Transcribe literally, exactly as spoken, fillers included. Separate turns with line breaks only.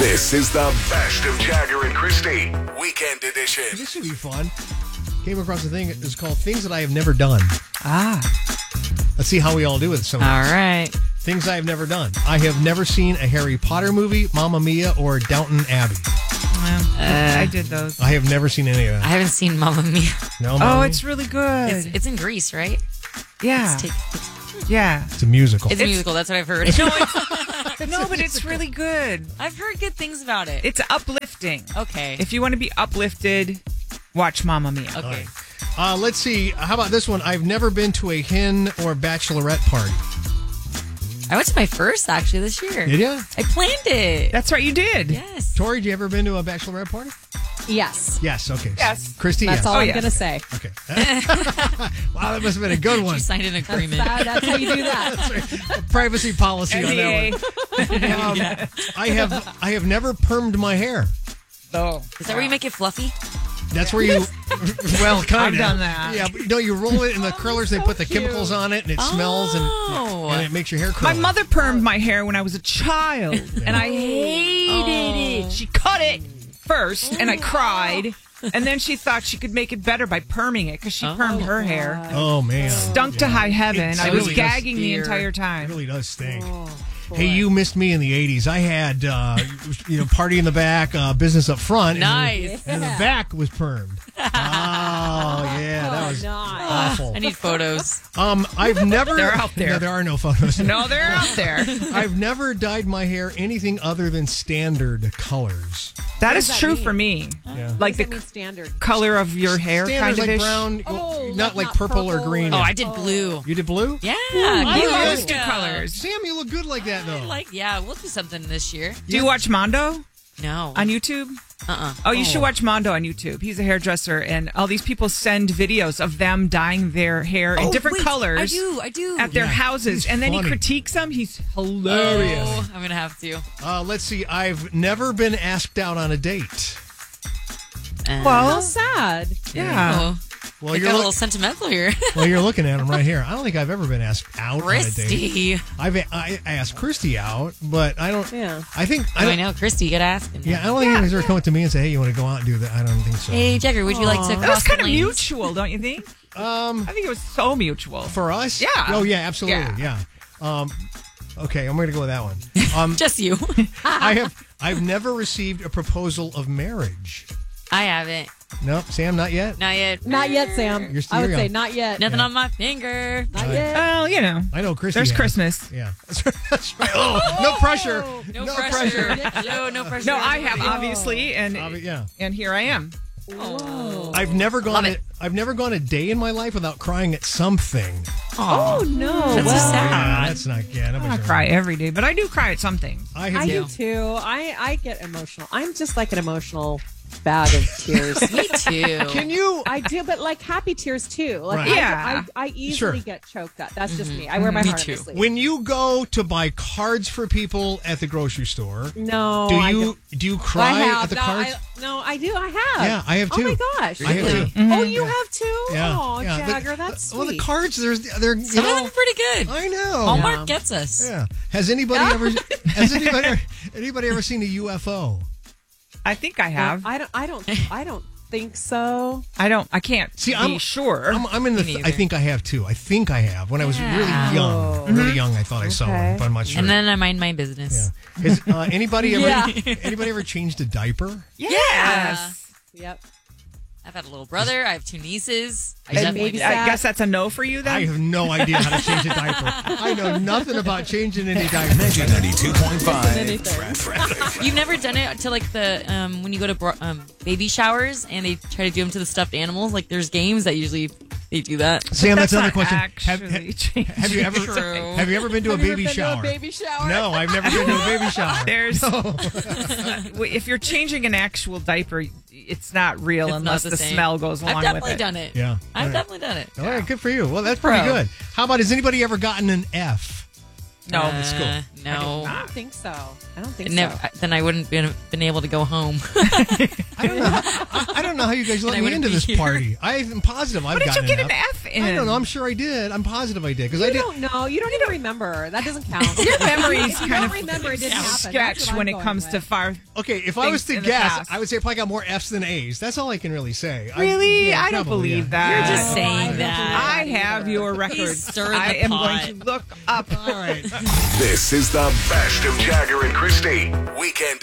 This is the best of Jagger and Christy, Weekend Edition.
This should be fun. Came across a thing. It's called Things That I Have Never Done.
Ah.
Let's see how we all do with some of
All
these.
right.
Things I have never done. I have never seen a Harry Potter movie, Mamma Mia, or Downton Abbey.
Well,
Uh,
I did those.
I have never seen any of
I
that.
haven't seen Mamma Mia.
No,
Oh,
Mamma
it's really good.
It's, it's in Greece, right?
yeah.
It's, take, it's,
yeah.
It's a musical.
it's a musical. That's what I've heard.
No, it's, no, but it's really good.
I've heard good things about it.
It's uplifting.
Okay.
If you want to be uplifted, watch Mamma Mia.
okay.
All right. Uh, let's see. How about this one? I've never been to a hen or bachelorette party.
I went to my first actually this year.
Did you?
I planned it.
That's right, you did.
Yes.
Tori, have you ever been to a bachelorette party?
Yes.
Yes. Okay.
Yes.
Christy,
That's
yes.
all
Oh,
I'm
yes.
going to say.
Okay. Wow, that must have been a good one.
She signed an agreement.
Uh, that's how you do that.
Privacy policy on
N D A.
that one. Um, I have I have never permed my hair.
Oh.
Is that where you make it fluffy?
That's where you, well, kind
I've
of.
done that.
Yeah, but you know, you roll it in the curlers, they put the
cute.
chemicals on it, and it smells, and,
Oh.
and it makes your hair
My
curly.
mother permed my hair when I was a child, and I hated it. She cut it first, and I cried. And then she thought she could make it better by perming it because she permed her hair.
Oh, man.
Stunk to high heaven.
It
I was
really does
gagging the
steer.
entire
It
time.
really does stink. Hey, you missed me in the eighties. I had, uh, you know, party in the back, uh, business up front.
Nice.
And the, and the back was permed. Oh, yeah. That was awful.
I need photos.
Um, I've never.
They're out there.
No, there are no photos.
No, they're out there.
I've never dyed my hair anything other than standard colors.
That is
does that
true
mean?
for me.
Yeah.
Like the
Doesn't mean standard.
color of your hair,
Standard
kind of
like
ish.
brown,
Oh,
not
like
like
not
purple, or
purple
green.
Oh, I did blue.
You did blue?
Yeah.
I
you
love
always
two colors.
Sam, you look good like that, though.
Like, yeah, we'll do something this year.
Do you watch Mondo
No.
on YouTube?
Uh-uh.
Oh, you should watch Mondo on YouTube. He's a hairdresser, and all these people send videos of them dyeing their hair in
Oh,
different
wait,
colors.
I do. I do.
At their
Yeah,
houses,
he's
and then
funny.
he critiques them. He's hilarious.
Oh, I'm going to have to.
Uh, let's see. I've never been asked out on a date.
Uh,
Well,
How sad.
yeah.
oh,
Well,
I
you're
got a
look-
little sentimental here.
well, you're looking at him right here. I don't think I've ever been asked out on a date.
Christy.
I've I, I asked Christy out, but I don't.
Yeah.
I think
Oh,
I
I
don't.
know. Christy, you got to ask him.
Yeah, I don't think anyone's ever come up to me and say, "Hey, you want to go out and do that?" I don't think so.
Hey, Jagger, would you like to
That was
cross
kind
the
of
lanes?
mutual, don't you think?
Um,
I think it was so mutual.
for us,
Yeah.
Oh yeah, absolutely, yeah. Um, okay, I'm going to go with that one. Um,
Just you.
I have. I've never received a proposal of marriage.
I haven't.
No, Sam, not yet.
Not yet.
Not yet, Sam.
You're still
I would
young.
say not yet.
Nothing
Yeah.
on my finger.
Not yet.
Well, you know,
I know Christy.
there's
has.
Christmas.
Yeah, that's right. That's right. Oh, no pressure.
No, pressure. no, no pressure.
No, I have obviously, and
Uh, but yeah,
and here I am.
Oh.
I've never gone.
Love
A,
it.
I've never gone a day in my life without crying at something.
Oh, no.
That's
well,
so sad.
Yeah, that's not. Yeah,
I
nobody's
don't
ever-
cry every day, but I do cry at some things.
I have.
I do too. I, I get emotional. I'm just like an emotional bag of tears.
Me too.
Can you?
I do, but like happy tears too. Like
Right.
I,
Yeah.
I, I easily
Sure.
get choked up. That's just me. I wear my
Me
heart on
too.
my sleeve.
When you go to buy cards for people at the grocery store,
no,
do
I
you
don't.
do you
I
cry
have.
at the
no,
cards?
I, no, I do. I have.
Yeah, I have
Oh
too.
my gosh.
I have
Really?
too.
Oh, you have too?
Yeah,
Oh,
yeah.
Jagger,
The-
that's sweet.
Well, the cards, there's they're you
Some of them
know.
are pretty good.
I know.
Hallmark
Yeah.
gets us.
Yeah. Has anybody ever has anybody ever, anybody ever seen a U F O?
I think I have.
I don't. I don't. I don't think so.
I don't. I can't
See,
be
I'm
sure.
I'm, I'm in the.
Me
Th- I
neither.
think I have too. I think I have. When I was
Yeah.
really young, really young, I thought I saw
Okay.
one, but I'm not sure.
And then I mind my business.
yeah. Has uh, anybody ever
Yeah.
anybody ever changed a diaper?
yes.
Yep.
I've had a little brother. I have two nieces. I
And
definitely
maybe
do.
I
that-
guess that's a no for you then.
I have no idea how to change a diaper. I know nothing about changing any diaper.
Magic ninety-two point five.
anything.
Traffic.
You've never done it to like the um, when you go to bro- um, baby showers and they try to do them to the stuffed animals. Like there's games that usually they do that.
Sam, that's,
That's
another
not
question. Have,
actually
have,
changing.
have you ever
True.
have you ever been to
Have
a
you ever
baby
been to
shower?
a baby shower?
No, I've never been to a baby shower.
There's if you're changing an actual diaper, it's not real
It's not
unless
the
the,
same.
smell goes along
I've definitely
with it.
done it.
Yeah.
I've
All right.
definitely done it.
All right, good for you. Well, that's pretty
Pro.
good. How about, has anybody ever gotten an F?
No,
Uh,
in school.
No.
I don't think so. I don't think
Never,
so.
then I wouldn't been been able to go home.
I don't know. I, I don't know how you guys let
I
me
wouldn't
into
be
this
here.
party. I'm positive I've
What did
gotten
you get
an
an
F.
F in?
I don't know. I'm sure I did. I'm positive I did because I
You
did.
don't know. You don't even remember. That doesn't count.
Your memory's
If you
kind
don't
of
remember it didn't happen. That's
sketch
what
when
I'm
it
going
comes
with.
to fire.
Okay, if I was
things
to
in the
guess,
past.
I would say I probably got more F's than A's. That's all I can really say. I-
Really?
yeah,
I don't
probably,
believe
yeah.
that.
You're just
No,
saying
I don't
that.
I have your record.
stirring
I
the
am
pot.
going to look up.
All right.
This is the best of Jagger and Christy. Weekend